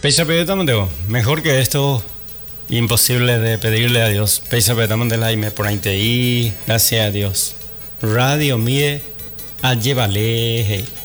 Pecha pedamondeo, mejor que esto, imposible de pedirle a Dios. Pecha pedamondela y me por ahí, gracias a Dios. Radio mide, a llevarle.